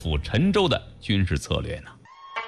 府陈州的军事策略呢。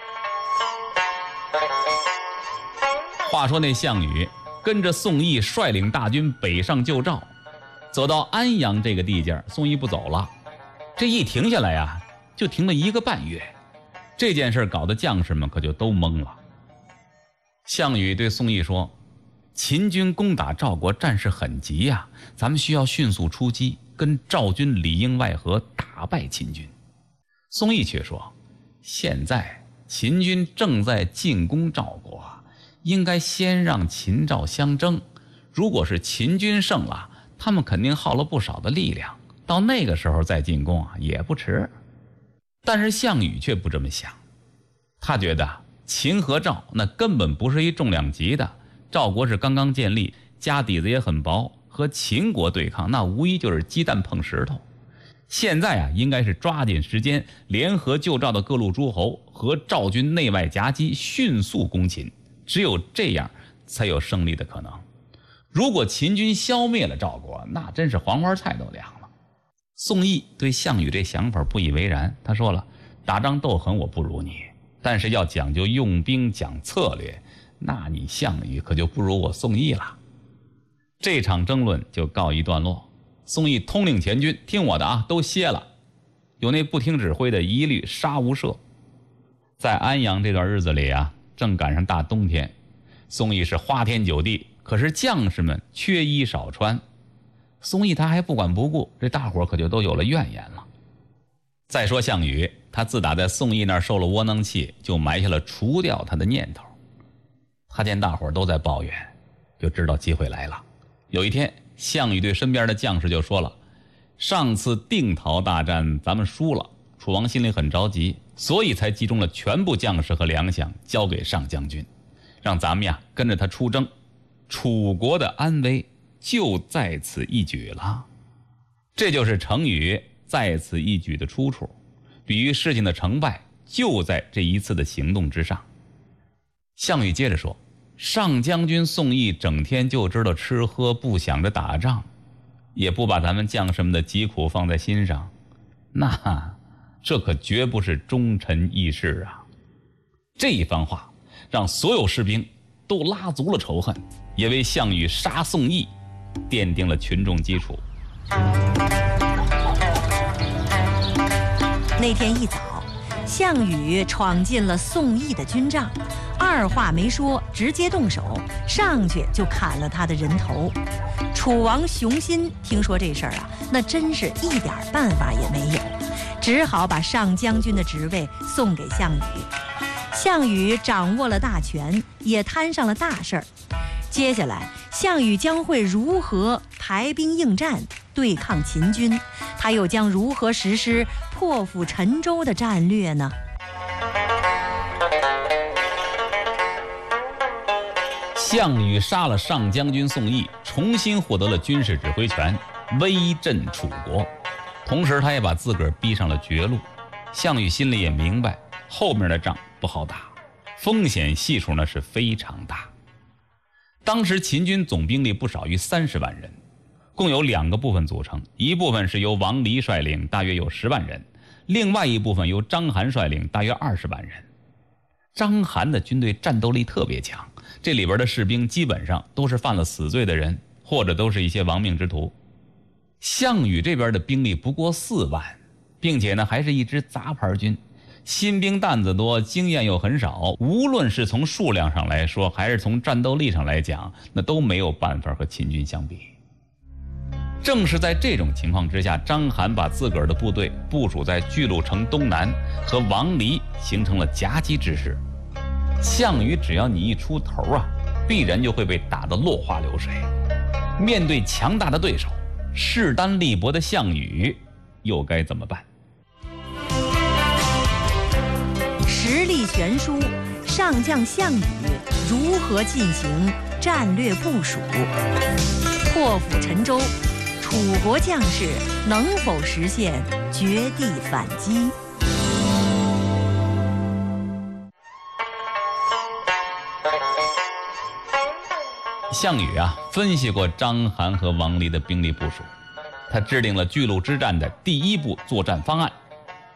话说那项羽跟着宋义率领大军北上救赵，走到安阳这个地界，宋义不走了，这一停下来啊，就停了1个半月。这件事搞得将士们可就都懵了。项羽对宋义说，秦军攻打赵国战事很急呀，咱们需要迅速出击，跟赵军里应外合，打败秦军。宋义却说，现在秦军正在进攻赵国，应该先让秦赵相争，如果是秦军胜了，他们肯定耗了不少的力量，到那个时候再进攻也不迟。但是项羽却不这么想，他觉得秦和赵那根本不是一重量级的，赵国是刚刚建立，家底子也很薄，和秦国对抗那无疑就是鸡蛋碰石头。现在应该是抓紧时间联合救赵的各路诸侯，和赵军内外夹击，迅速攻秦，只有这样才有胜利的可能。如果秦军消灭了赵国，那真是黄花菜都凉了。宋义对项羽这想法不以为然，他说了，打仗斗狠我不如你，但是要讲究用兵讲策略，那你项羽可就不如我宋义了。这场争论就告一段落，宋义通令全军，听我的都歇了，有那不听指挥的一律杀无赦。在安阳这段日子里正赶上大冬天，宋义是花天酒地，可是将士们缺衣少穿，宋义他还不管不顾，这大伙可就都有了怨言了。再说项羽，他自打在宋义那儿受了窝囊气，就埋下了除掉他的念头。他见大伙都在抱怨，就知道机会来了。有一天，项羽对身边的将士就说了，上次定陶大战咱们输了，楚王心里很着急，所以才集中了全部将士和粮饷交给上将军，让咱们跟着他出征，楚国的安危就在此一举了。这就是成语在此一举的出处，比喻事情的成败就在这一次的行动之上。项羽接着说，上将军宋义整天就知道吃喝，不想着打仗，也不把咱们将士们的疾苦放在心上，那这可绝不是忠臣义士啊。这一番话让所有士兵都拉足了仇恨，也为项羽杀宋义奠定了群众基础。 那天一早，项羽闯进了宋义的军帐，二话没说，直接动手，上去就砍了他的人头。楚王熊心听说这事儿那真是一点办法也没有，只好把上将军的职位送给项羽。项羽掌握了大权，也摊上了大事儿。接下来，项羽将会如何排兵应战，对抗秦军？他又将如何实施破釜沉舟的战略呢？ 项羽杀了上将军宋义，重新获得了军事指挥权，威震楚国。同时他也把自个儿逼上了绝路。项羽心里也明白，后面的仗不好打，风险系数呢是非常大。当时秦军总兵力不少于30万人，共有2个部分组成，一部分是由王离率领，大约有10万人，另外一部分由章邯率领，大约20万人。章邯的军队战斗力特别强，这里边的士兵基本上都是犯了死罪的人，或者都是一些亡命之徒。项羽这边的兵力不过4万，并且呢还是一支杂牌军，新兵担子多，经验又很少，无论是从数量上来说，还是从战斗力上来讲，那都没有办法和秦军相比。正是在这种情况之下，章邯把自个儿的部队部署在巨鹿城东南，和王离形成了夹击之势。项羽只要你一出头必然就会被打得落花流水。面对强大的对手，势单力薄的项羽又该怎么办？ 实力悬殊，上将项羽如何进行战略部署？破釜沉舟，楚国将士能否实现绝地反击？ 项羽分析过章邯和王离的兵力部署，他制定了巨鹿之战的第1步作战方案。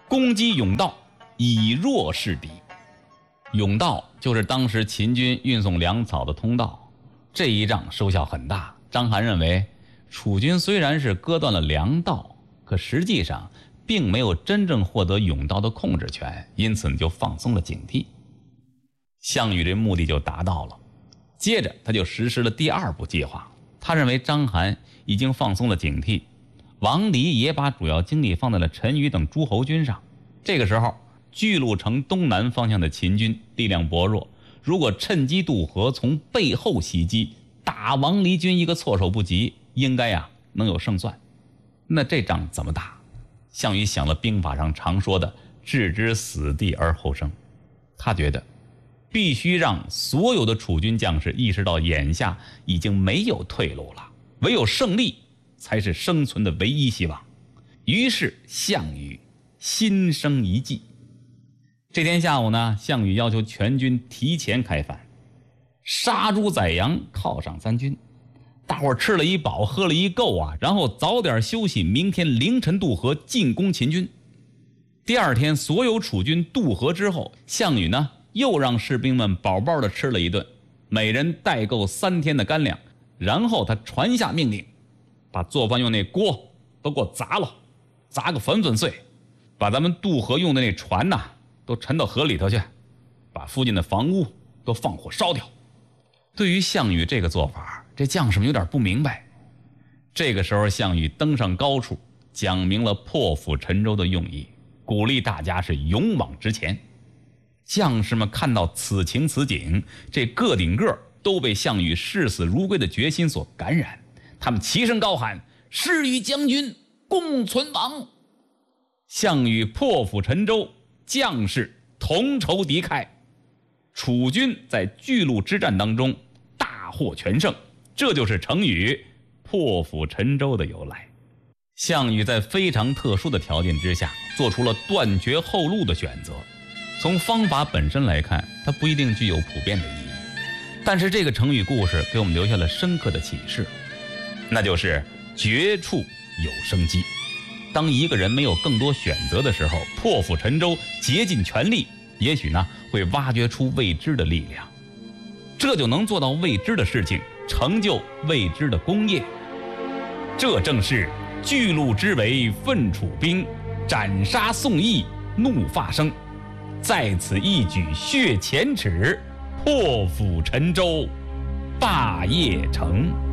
攻击甬道，以弱势敌。甬道就是当时秦军运送粮草的通道，这一仗收效很大。章邯认为楚军虽然是割断了粮道，可实际上并没有真正获得甬道的控制权，因此就放松了警惕。项羽这目的就达到了。接着他就实施了第二步计划，他认为章邯已经放松了警惕，王离也把主要精力放在了陈馀等诸侯军上。这个时候巨鹿城东南方向的秦军力量薄弱，如果趁机渡河，从背后袭击，打王离军一个措手不及，应该能有胜算。那这仗怎么打？项羽想了兵法上常说的置之死地而后生。他觉得必须让所有的楚军将士意识到眼下已经没有退路了，唯有胜利才是生存的唯一希望。于是项羽心生一计。这天下午呢，项羽要求全军提前开饭，杀猪宰羊，犒赏三军。大伙儿吃了一饱，喝了一够然后早点休息，明天凌晨渡河进攻秦军。第二天所有楚军渡河之后，项羽呢又让士兵们饱饱的吃了一顿，每人带够3天的干粮。然后他传下命令，把做饭用那锅都给我砸了，砸个粉粉碎，把咱们渡河用的那船都沉到河里头去，把附近的房屋都放火烧掉。对于项羽这个做法，这将士们有点不明白。这个时候项羽登上高处，讲明了破釜沉舟的用意，鼓励大家是勇往直前。将士们看到此情此景，这个顶个都被项羽视死如归的决心所感染，他们齐声高喊：誓与将军共存亡。项羽破釜沉舟，将士同仇敌忾，楚军在巨鹿之战当中大获全胜，这就是成语破釜沉舟的由来。项羽在非常特殊的条件之下做出了断绝后路的选择，从方法本身来看，它不一定具有普遍的意义，但是这个成语故事给我们留下了深刻的启示，那就是绝处有生机。当一个人没有更多选择的时候，破釜沉舟，竭尽全力，也许会挖掘出未知的力量，这就能做到未知的事情，成就未知的功业。这正是巨鹿之围奋楚兵，斩杀宋义怒发生，在此一举血前耻，破釜沉舟霸业成。